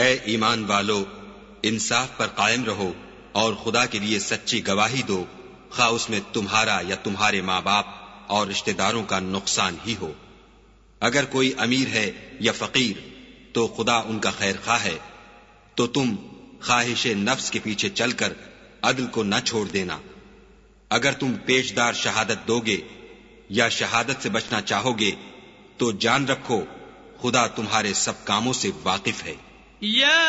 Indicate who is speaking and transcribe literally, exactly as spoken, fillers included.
Speaker 1: ऐ ईमान वालो, इंसाफ पर कायम रहो और खुदा के लिए सच्ची गवाही दो, खा उसमें तुम्हारा या तुम्हारे माँ बाप और रिश्तेदारों का नुकसान ही हो। अगर कोई अमीर है या फकीर तो खुदा उनका खैर खा है, तो तुम ख्वाहिशे नफ्स के पीछे चलकर अदल को न छोड़ देना। अगर तुम पेशदार शहादत दोगे या शहादत से बचना चाहोगे तो जान रखो खुदा तुम्हारे सब कामों से वाकिफ है।
Speaker 2: या